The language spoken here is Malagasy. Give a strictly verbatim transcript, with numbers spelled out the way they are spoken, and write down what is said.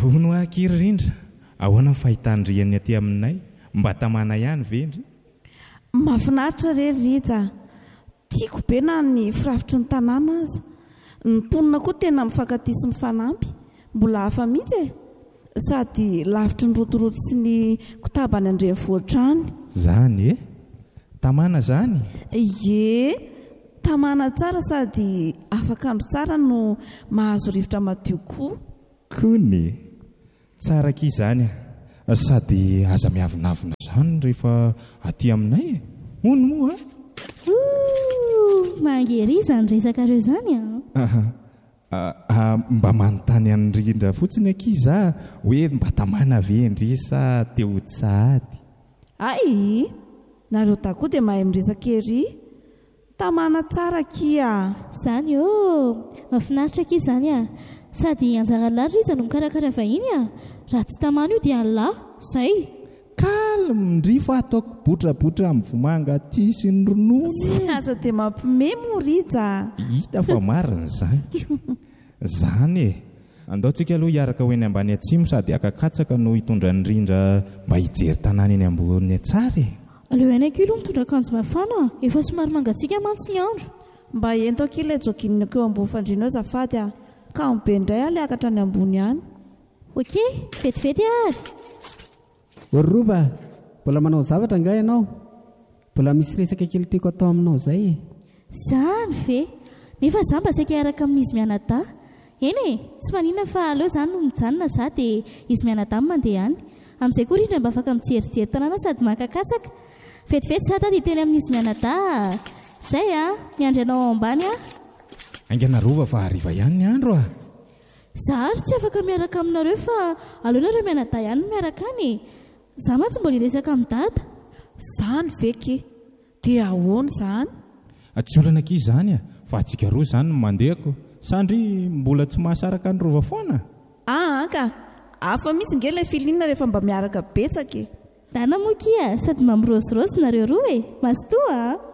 Hono akiry rindra, ahoana ny fahitandriany aty aminay, mba tamana ihany vendry. Mahafinaritra re Rija, tiako be na ny firafitry ny tanàna aza. Ny mponina koa tena mifankatia sy mifanampy, mbola hafa mihitsy e, sady lavitry ny rotoroto sy ny kotabany andrenivohitra any. Zany e? Tamana zany? Ie, tamana tsara sady afakandro tsara no mahazo rivotra madio koa. Kony, tsara ký zany a, sady aza miavinavina zany rehefa aty aminay e. Hono moa a? Mangery izany resaka reo zany a. Mba manontany any rindra fotsiny aky za hoe mba tamana vendry sa teo tsady. Ay, nareo takoa dia mahay miresaka ery. Tamana tsara kia. Zany ô, mahafinaritra aky zany a. Sady anjara lahy Rija no mikarakara vahiny a. Raha tsy tamana io dia lahy, zay. Kalmy ndry fa ataoko botrabotra amin'ny vomanga ty sy ny ronono. Tsy aza dia mampime moa Rija. Hita fa marina zany. Zany e, andaontsika aloha hiaraka ho eny ambany atsimo sady akakatsaka no hitondra ny rindra mba hijery tanàna eny ambony tsara e. Aleo ihany akilo mitondra akanjo mafana, efa somary mangatsiaka mantsy ny andro. Mba ento akilo joginina keo ambony fandriana eo zafady a, ka be indray a akatra ny ambony any. Okey, vetivety ary. Orova, mbola manao zavatra nga ianao? Mbola misy resaka kely tiako atao aminao zay e. Zany ve? Nefa za mba saika araka amin'izy mianadahy. Eny e, tsy maninona fa aleo zany no mijanona za dia izy mianadahy mandeha any. Amin'izay koa rindra mba afaka mijerijery tanàna sady makakatsaka. Vetivety za tady teny amin'izy mianadahy. Zay a, miandry anao ao ambany a. Aingana rova fa hariva ihany ny andro a. Za ary tsy afaka miaraka aminareo fa aleo nareo mianadahy ihany miaraka any. Za mantsy mbola hiresaka amin'ny dada. Zany veky, dia ahoana zany? Tsy olana ký zany a, fa atsika roa zany no mandehako. Sandry mbola tsy mahasaraka ny rova foana. Ah, ka, hafa mihitsy nge ilay filinana rehefa mba miaraka betsaka e. Dana moa kia, sady mba mirosirosy nareo roa e. Mazotoa a.